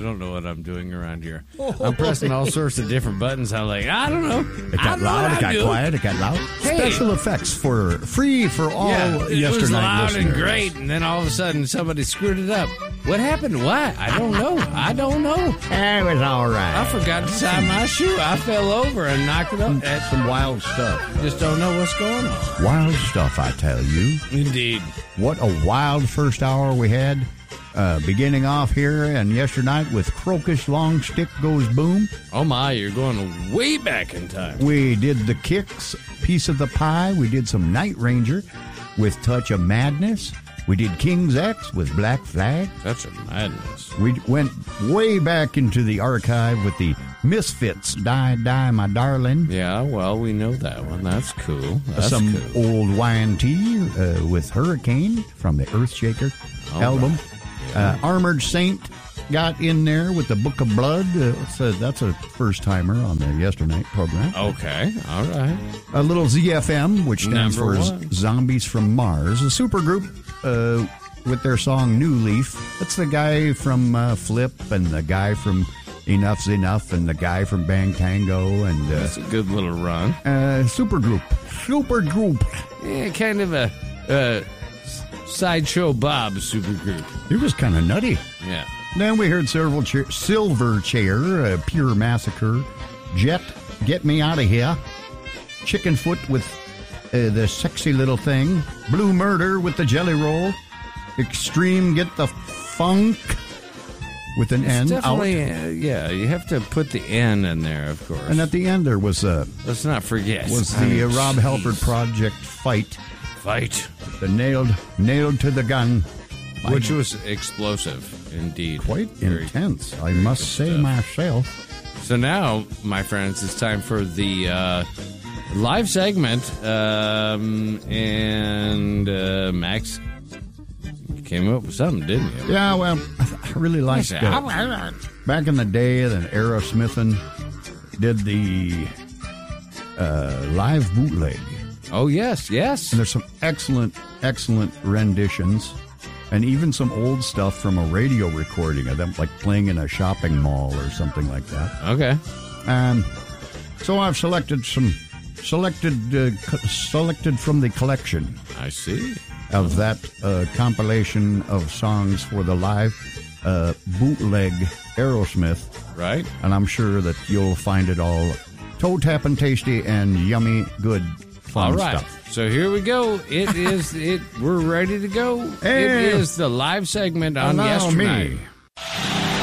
don't know what I'm doing around here. I'm pressing all sorts of different buttons. I'm like, I don't know. It got loud, it got quiet, it got loud. Hey. Special effects for free for all it was loud listeners. and great, and then all of a sudden somebody screwed it up. What happened? Why? I don't know. It was all right. I forgot to tie my shoe. I fell over and knocked it up. That's some wild stuff. Just don't know what's going on. Wild stuff, I tell you. Indeed. What a wild first hour we had. Beginning off here and yesternight with Crocus Long Stick Goes Boom. Oh, my, you're going way back in time. We did the Kicks, Piece of the Pie. We did some Night Ranger with Touch of Madness. We did King's X with Black Flag. That's a madness. We went way back into the archive with the Misfits, Die, Die, My Darling. Yeah, well, we know that one. That's cool. That's some cool. old YNT with Hurricane from the Earthshaker album. Right. Yeah. Armored Saint got in there with the Book of Blood. That's a first-timer on the yesternight program. Okay, all right. A little ZFM, which stands Number for one. Zombies from Mars. A supergroup with their song New Leaf. That's the guy from Flip and the guy from Enough's Enough and the guy from Bang Tango. And That's a good little run. Supergroup. Yeah, kind of a Sideshow Bob supergroup. He was kind of nutty. Yeah. Then we heard Silverchair, Pure Massacre, Jet, Get Me Out of Here, Chickenfoot with the Sexy Little Thing, Blue Murder with the Jelly Roll, Extreme Get the Funk with an N out. Definitely, yeah, you have to put the N in there, of course. And at the end there was Let's not forget. the Rob Halford Project Fight, the nailed to the gun, which was explosive, indeed. quite Very intense, I must say stuff. myself. So now, my friends, it's time for the live segment, and Max came up with something, didn't you? Yeah, well, I really liked it. Back in the day, that Aerosmithin' did the live bootleg. Oh, yes. And there's some excellent renditions, and even some old stuff from a radio recording of them, like playing in a shopping mall or something like that. Okay. So I've selected from the collection I see. of that compilation of songs for the live bootleg Aerosmith. Right? And I'm sure that you'll find it all toe-tapping tasty and yummy good fun All right. stuff. So here we go. We're ready to go. Hey. It is the live segment on Allow Yesternight. me